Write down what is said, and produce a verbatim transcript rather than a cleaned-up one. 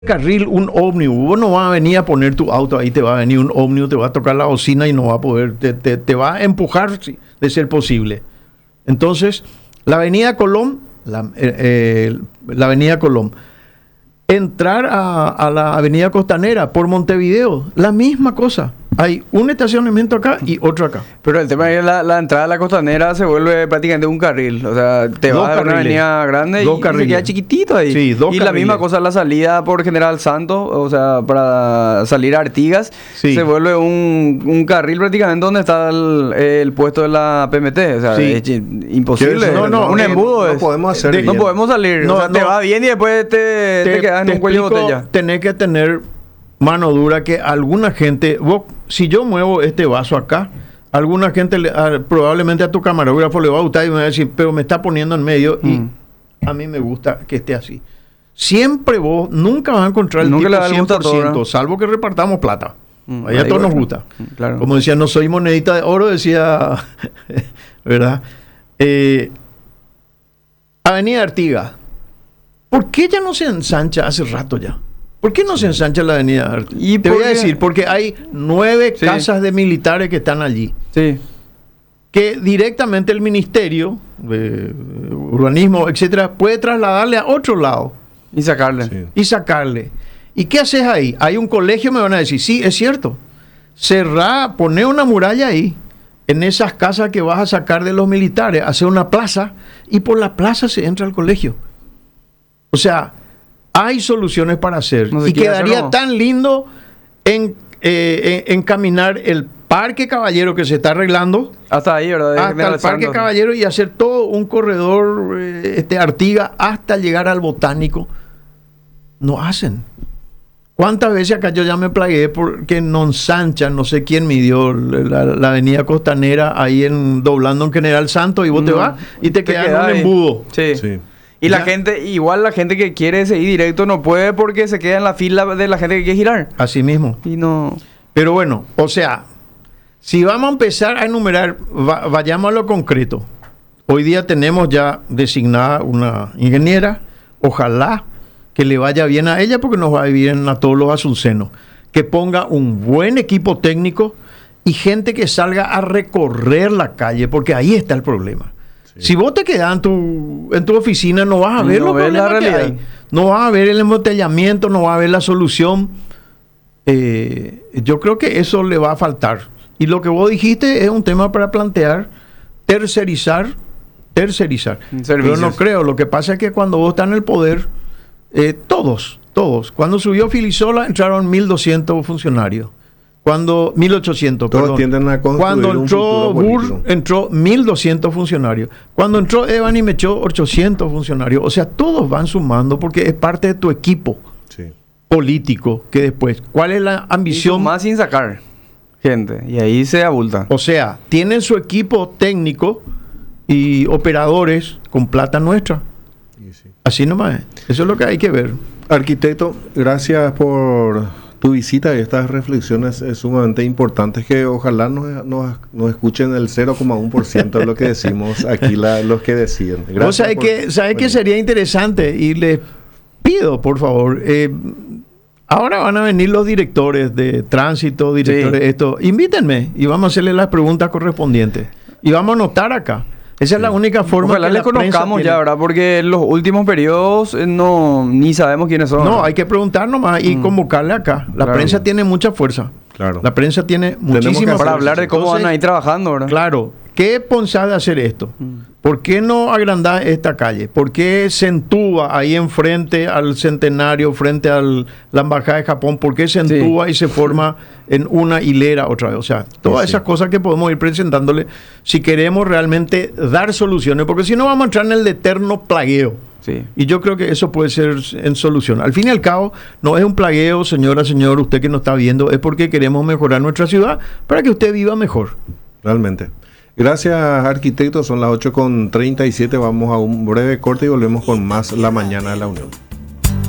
carril un ómnibus, vos no vas a venir a poner tu auto ahí, te va a venir un ómnibus, te va a tocar la bocina y no va a poder, te, te, te va a empujar de ser posible. Entonces, la avenida Colón, la, eh, eh, la avenida Colón, entrar a, a la avenida Costanera por Montevideo, la misma cosa. Hay un estacionamiento acá y otro acá. Pero el tema es que la, la entrada a la Costanera se vuelve prácticamente un carril. O sea, te vas a una avenida grande dos y, carriles. y se queda chiquitito ahí. Sí, dos y la carriles. misma cosa la salida por General Santos, o sea, para salir a Artigas, Sí. se vuelve un, un carril prácticamente donde está el, el puesto de la P M T. O sea, Sí. es imposible. No, no, un eh, embudo no es. podemos hacer De- no bien. podemos salir. No, o sea, te no. va bien y después te, te, quedas en un cuello de explico, botella. Tenés que tener mano dura que alguna gente, vos, si yo muevo este vaso acá, alguna gente le- a- probablemente a tu camarógrafo le va a gustar y me va a decir, pero me está poniendo en medio y Mm. a mí me gusta que esté así. Siempre vos nunca vas a encontrar el Nunca le tipo da el cien gusto a por todo, ciento, ¿no? salvo que repartamos plata. Mm, Ahí a ahí todos nos bueno. gusta. Mm, claro. Como decía, no soy monedita de oro, decía, ¿verdad? Eh, Avenida Artigas. ¿Por qué ya no se ensancha hace rato ya? ¿Por qué no se ensancha la Avenida Artigas? Y Te voy a porque- decir, porque hay nueve Sí. casas de militares que están allí. Sí. Que directamente el Ministerio de Urbanismo, etcétera, puede trasladarle a otro lado Y sacarle. Sí. y sacarle. ¿Y qué haces ahí? Hay un colegio, me van a decir, sí, es cierto. Cerrar, poner una muralla ahí, en esas casas que vas a sacar de los militares, hacer una plaza, y por la plaza se entra al colegio. O sea, hay soluciones para hacer. No se Y quiere quedaría hacer, ¿no? tan lindo en, eh, en- encaminar el Parque Caballero que se está arreglando Hasta ahí, ¿verdad? De hasta el General Parque Santos. Caballero y hacer todo un corredor eh, este Artigas hasta llegar al Botánico. No hacen. ¿Cuántas veces acá yo ya me plagué porque no ensanchan, no sé quién midió la, la avenida Costanera ahí en doblando en General Santos y vos te Mm. vas y te, Te quedas queda en un ahí. embudo? Sí. Sí. Y la Ya. gente, igual la gente que quiere seguir directo no puede porque se queda en la fila de la gente que quiere girar. Así mismo. Y no. Pero bueno, o sea, si vamos a empezar a enumerar, va- vayamos a lo concreto. Hoy día tenemos ya designada una ingeniera, ojalá que le vaya bien a ella porque nos va a ir bien a todos los asuncenos. Que ponga un buen equipo técnico y gente que salga a recorrer la calle, porque ahí está el problema. Si vos te quedas en tu, en tu oficina, no vas a ver No los ves la problemas que realidad. hay. No vas a ver el embotellamiento, no vas a ver la solución. Eh, yo creo que eso le va a faltar. Y lo que vos dijiste es un tema para plantear, tercerizar, tercerizar. Yo Servicios. no creo, lo que pasa es que cuando vos estás en el poder, eh, todos, todos, cuando subió Filisola entraron mil doscientos funcionarios. Cuando, mil ochocientos, Todos perdón. tienden a construir Cuando un entró futuro Burr, político. entró mil doscientos funcionarios. Cuando entró Evan y me echó ochocientos funcionarios. O sea, todos van sumando porque es parte de tu equipo Sí. político que después, ¿cuál es la ambición? Más sin sacar gente. Y ahí se abulta. O sea, tienen su equipo técnico y operadores con plata nuestra. Y sí. Así nomás es. Eso es lo que hay que ver. Arquitecto, gracias por tu visita y estas reflexiones eh, sumamente importantes que ojalá nos, nos, nos escuchen el cero coma uno por ciento de lo que decimos aquí la- los que deciden. Gracias. Vos sabés por- que, sabés que Bueno, sería interesante y les pido, por favor, eh, ahora van a venir los directores de tránsito, directores Sí. de esto. Invítenme y vamos a hacerle las preguntas correspondientes. Y vamos a anotar acá. Esa es la única forma Ojalá que les la prensa conozcamos tiene. ya, ¿verdad? Porque en los últimos periodos eh, no ni sabemos quiénes son. No, hay que preguntar nomás y Mm. convocarle acá. La Claro. prensa tiene mucha fuerza. Claro. La prensa tiene muchísima que Para fuerza. hablar de cómo Entonces, van a ir trabajando, ¿verdad? Claro, ¿qué pensás de hacer esto? Mm. ¿Por qué no agrandar esta calle? ¿Por qué se entuba ahí enfrente al Centenario, frente a la Embajada de Japón? ¿Por qué se entuba y se forma en una hilera otra vez? O sea, todas Sí, sí. esas cosas que podemos ir presentándole si queremos realmente dar soluciones, porque si no vamos a entrar en el eterno plagueo. Sí. Y yo creo que eso puede ser en solución. Al fin y al cabo, no es un plagueo, señora, señor, usted que nos está viendo, es porque queremos mejorar nuestra ciudad para que usted viva mejor. Realmente. Gracias, arquitecto. Son las ocho con treinta y siete. Vamos a un breve corte y volvemos con más La Mañana de la Unión.